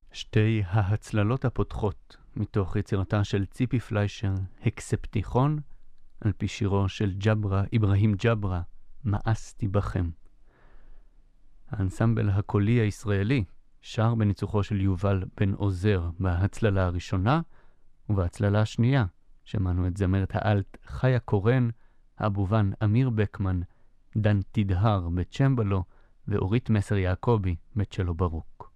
שתי ההצללות הפותחות מתוך יצירתה של ציפי פליישר, הקספטיכון, על פי שירו של אברהים ג'ברה, מאסתי בכם. האנסמבל הקולי הישראלי שר בניצוחו של יובל בן עוזר בהצללה הראשונה, ובהצללה השנייה שמענו את זמרת האלט חיה קורן, האבובן אמיר בקמן, דן תדהר בצ'מבלו ואורית מסר יעקבי בצ'לו ברוק.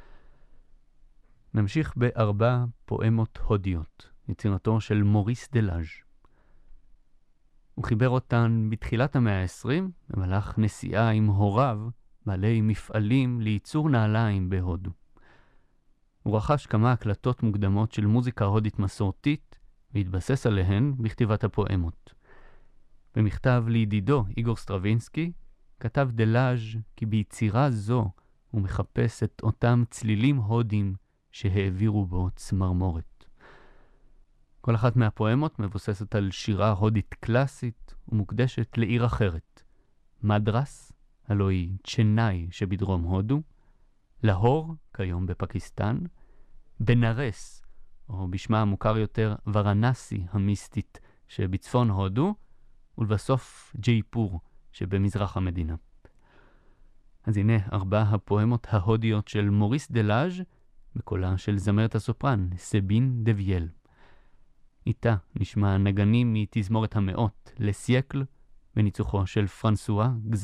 נמשיך בארבע פואמות הודיות, יצירתו של מוריס דלאז'. הוא חיבר אותן בתחילת המאה ה-20 במהלך נסיעה עם הוריו בעלי מפעלים לייצור נעליים בהודו. הוא רכש כמה הקלטות מוקדמות של מוזיקה הודית מסורתית והתבסס עליהן בכתיבת הפואמות. במכתב לידידו איגור סטרווינסקי כתב דלאז' כי ביצירה זו הוא מחפש את אותם צלילים הודים שהעבירו בו צמרמורת. כל אחת מהפואמות מבוססת על שירה הודית קלאסית ומוקדשת לעיר אחרת. מדרס, הלוא היא צ'נאי שבדרום הודו, להור, כיום בפקיסטן, בנרס, או בשמה המוכר יותר ורנסי המיסטית שבצפון הודו, ולבסוף ג'ייפור שבמזרח המדינה. אז הנה ארבע הפואמות ההודיות של מוריס דלאז' בקולה של זמרת הסופרן סבין דוויאל. איתה נשמע נגנים מתזמורת המאות לסייקל בניצוחו של פרנסואה